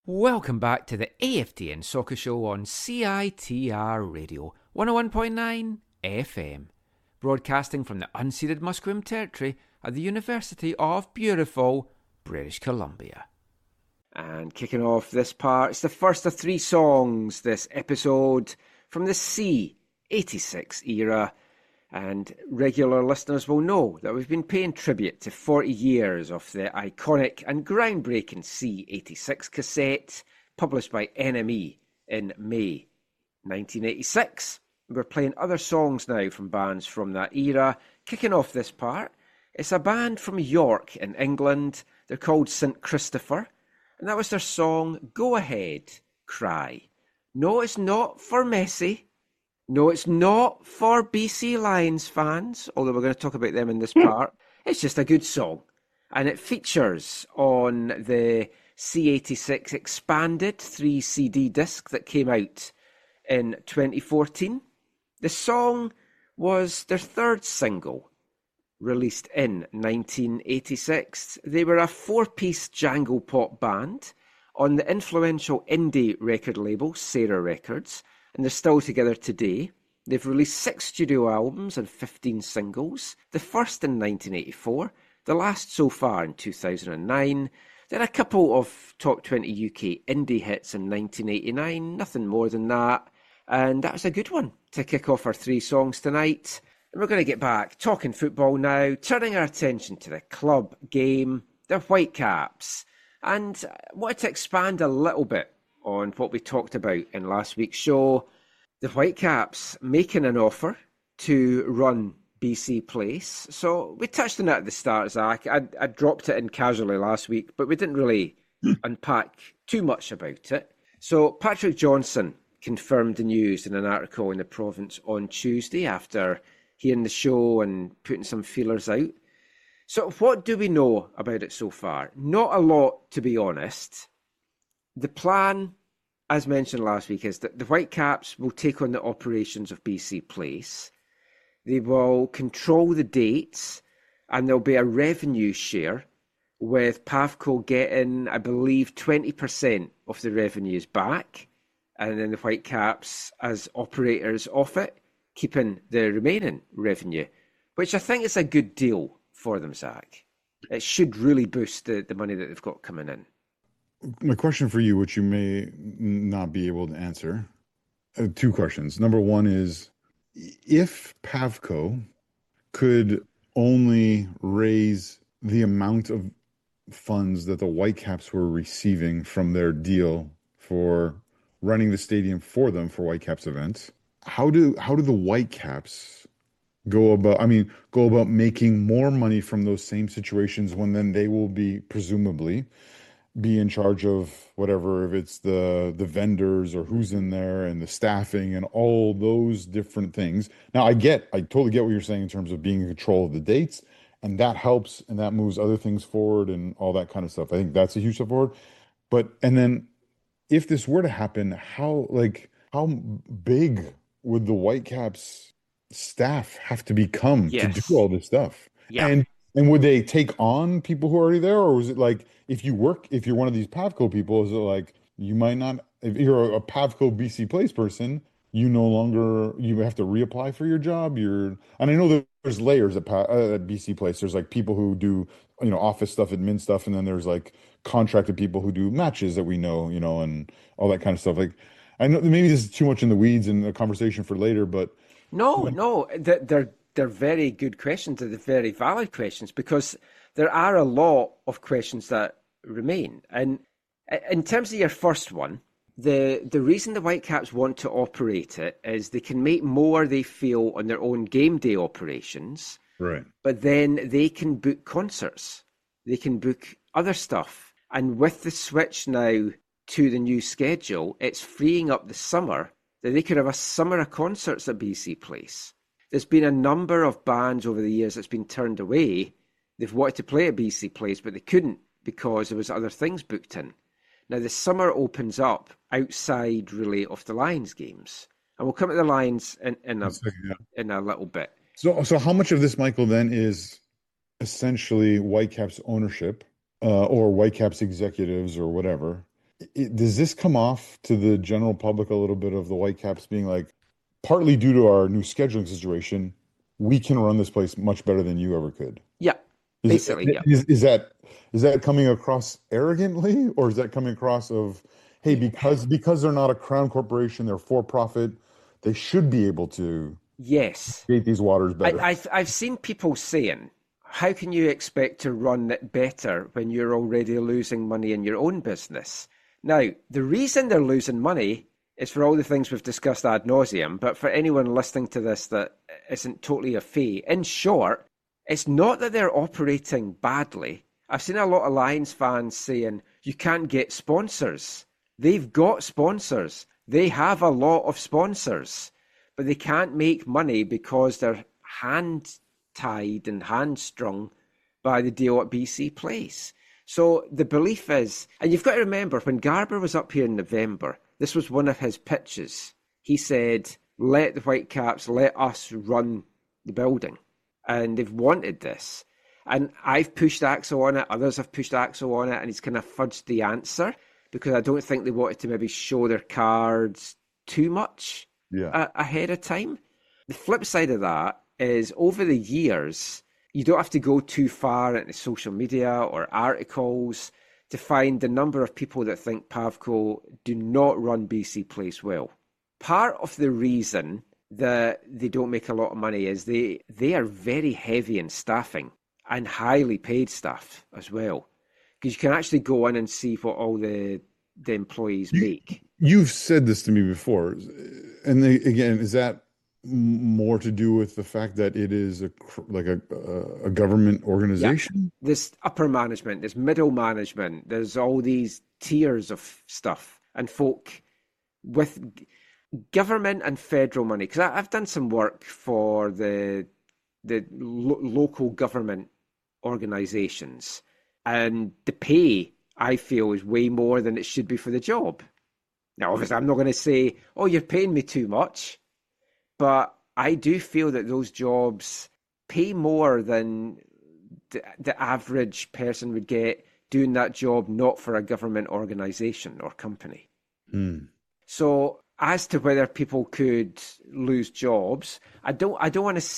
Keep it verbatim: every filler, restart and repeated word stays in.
Welcome back to the A F D N Soccer Show on C I T R Radio, one oh one point nine F M, broadcasting from the unceded Musqueam territory at the University of beautiful British Columbia. And kicking off this part, it's the first of three songs this episode from the C eighty-six era. And regular listeners will know that we've been paying tribute to forty years of the iconic and groundbreaking C eighty-six cassette, published by N M E in May nineteen eighty-six. We're playing other songs now from bands from that era. Kicking off this part, it's a band from York in England. They're called Saint Christopher, and that was their song Go Ahead, Cry. No, it's not for Messi. No, it's not for B C Lions fans, although we're going to talk about them in this part. It's just a good song. And it features on the C eighty-six expanded three C D disc that came out in twenty fourteen. The song was their third single, released in nineteen eighty-six. They were a four-piece jangle pop band on the influential indie record label, Sarah Records, and they're still together today. They've released six studio albums and fifteen singles, the first in nineteen eighty-four, the last so far in two thousand nine, then a couple of top twenty U K indie hits in nineteen eighty-nine, nothing more than that, and that was a good one to kick off our three songs tonight. And we're going to get back talking football now, turning our attention to the club game, the Whitecaps, and I wanted to expand a little bit on what we talked about in last week's show. The Whitecaps making an offer to run B C Place. So we touched on that at the start, Zach. I, I dropped it in casually last week, but we didn't really unpack too much about it. So Patrick Johnson confirmed the news in an article in the Province on Tuesday after hearing the show and putting some feelers out. So what do we know about it so far? Not a lot, to be honest. The plan, as mentioned last week, is that the Whitecaps will take on the operations of B C Place. They will control the dates, and there'll be a revenue share with Pavco getting, I believe, twenty percent of the revenues back, and then the Whitecaps, as operators of it, keeping the remaining revenue, which I think is a good deal for them, Zach. It should really boost the, the money that they've got coming in. My question for you, which you may not be able to answer, uh, two questions. Number one is, if Pavco could only raise the amount of funds that the Whitecaps were receiving from their deal for running the stadium for them for Whitecaps events, how do how do the Whitecaps go about, I mean, go about making more money from those same situations when then they will be presumably be in charge of whatever, if it's the the vendors or who's in there and the staffing and all those different things. Now, I get, I totally get what you're saying in terms of being in control of the dates, and that helps and that moves other things forward and all that kind of stuff. I think that's a huge step forward. But, and then if this were to happen, how, like, how big would the Whitecaps staff have to become Yes. to do all this stuff? Yeah. And and would they take on people who are already there, or was it like, if you work, if you're one of these Pavco people, is it like you might not, if you're a Pavco B C Place person, you no longer, you have to reapply for your job. You're, and I know that there's layers at, Pa- uh, at B C Place. There's like people who do, you know, office stuff, admin stuff, and then there's like contracted people who do matches that we know, you know, and all that kind of stuff. Like, I know maybe this is too much in the weeds and a conversation for later, but No, no, they're, they're, they're very good questions. They're very valid questions, because there are a lot of questions that remain. And in terms of your first one, the the reason the Whitecaps want to operate it is they can make more, they feel, on their own game day operations, right. but then they can book concerts. They can book other stuff. And with the switch now to the new schedule, it's freeing up the summer that they could have a summer of concerts at B C Place. There's been a number of bands over the years that's been turned away. They've wanted to play at B C Place, but they couldn't because there was other things booked in. Now, the summer opens up outside, really, of the Lions games. And we'll come to the Lions in, in, a, in a little bit. So, so how much of this, Michael, then is essentially Whitecaps ownership uh, or Whitecaps executives or whatever it, does this come off to the general public a little bit of the Whitecaps being like, partly due to our new scheduling situation, we can run this place much better than you ever could? Yeah, Is it, basically, yeah. is, is that is that coming across arrogantly, or is that coming across of, hey, because because they're not a crown corporation, they're for profit, they should be able to Yes. create these waters I, better? I've, I've seen people saying, how can you expect to run it better when you're already losing money in your own business? Now, the reason they're losing money is for all the things we've discussed ad nauseum, but for anyone listening to this that isn't totally a fee, in short, it's not that they're operating badly. I've seen a lot of Lions fans saying, you can't get sponsors. They've got sponsors. They have a lot of sponsors, but they can't make money because they're hand tied and hamstrung by the deal at B C Place. So the belief is, and you've got to remember, when Garber was up here in November, this was one of his pitches. He said, let the Whitecaps, let us run the building. And they've wanted this. And I've pushed Axel on it, others have pushed Axel on it, and he's kind of fudged the answer because I don't think they wanted to maybe show their cards too much Yeah. a- ahead of time. The flip side of that is over the years, you don't have to go too far into social media or articles to find the number of people that think Pavco do not run B C Place well. Part of the reason that they don't make a lot of money is they, they are very heavy in staffing and highly paid staff as well. Because you can actually go in and see what all the the employees You, make. you've said this to me before, and they, again, is that m- more to do with the fact that it is a cr- like a a a government Yeah. organization? There's upper management, there's middle management, there's all these tiers of stuff and folk with g- government and federal money. Because I've done some work for the the lo- local government organizations, and the pay I feel is way more than it should be for the job. Now, obviously, I'm not going to say, "Oh, you're paying me too much," but I do feel that those jobs pay more than the, the average person would get doing that job not for a government organization or company. Hmm. So as to whether people could lose jobs, I don't I don't want to